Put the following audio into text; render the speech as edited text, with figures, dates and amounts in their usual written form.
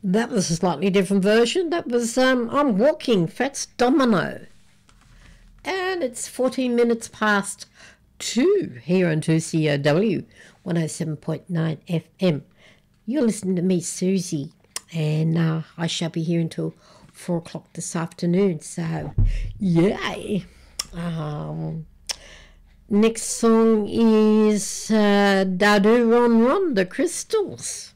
That was a slightly different version. That was I'm Walking, Fats Domino. And it's 14 minutes past 2 here on 2COW 107.9 FM. You're listening to me, Susie, and I shall be here until 4 o'clock this afternoon. So, yay. Next song is Dadu Ron Ron, The Crystals.